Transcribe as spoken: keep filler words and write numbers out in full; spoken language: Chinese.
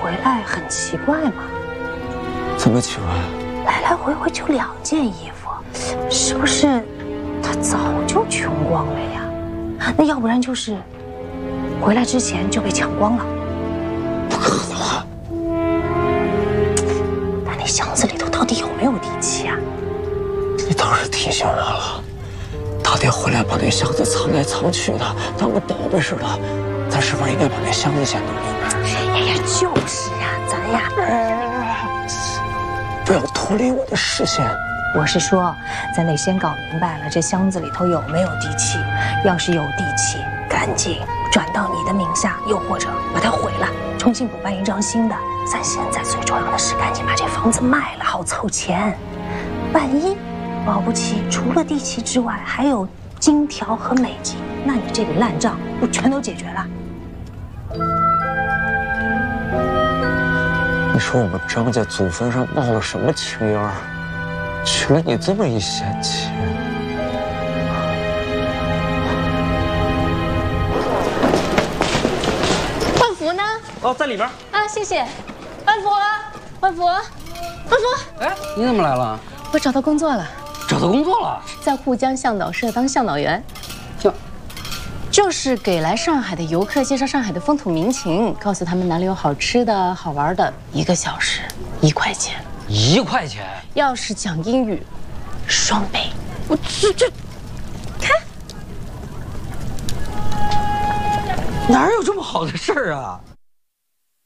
回来很奇怪吗？ 怎么奇怪？ 来来回回就两件衣服，是不是他早就穷光了呀？那要不然就是回来之前就被抢光了。 不可能！ 那那箱子里头到底有没有地契啊？ 你倒是提醒我了，他得回来把那箱子藏来藏去的，当个宝贝似的。咱是不是应该把那箱子先弄明白？ 哎呀，就是呀，咱呀， 不要脱离我的视线。 我是说，咱得先搞明白了这箱子里头有没有地契。要是有地契，赶紧转到你的名下，又或者把它毁了，重新补办一张新的。咱现在最重要的是赶紧把这房子卖了，好凑钱。万一保不齐除了地契之外还有金条和美金，那你这笔烂账不全都解决了？ 你说我们张家祖坟上冒了什么青烟儿，娶了你这么一贤妻？ 万福呢？ 哦，在里边。 啊，谢谢。万福，万福，万福。 哎，你怎么来了？ 我找到工作了。 找到工作了？ 在沪江向导社当向导员。 向。 就是给来上海的游客介绍上海的风土民情，告诉他们哪里有好吃的好玩的。一个小时一块钱。 一块钱？ 要是讲英语，双倍。 我这这， 看， 哪有这么好的事儿啊？